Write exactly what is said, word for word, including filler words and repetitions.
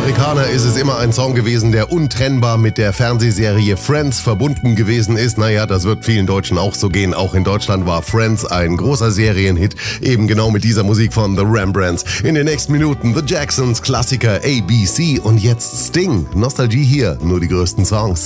Amerikaner ist es immer ein Song gewesen, der untrennbar mit der Fernsehserie Friends verbunden gewesen ist. Naja, das wird vielen Deutschen auch so gehen. Auch in Deutschland war Friends ein großer Serienhit, eben genau mit dieser Musik von The Rembrandts. In den nächsten Minuten The Jacksons, Klassiker A B C und jetzt Sting. Nostalgie hier, nur die größten Songs.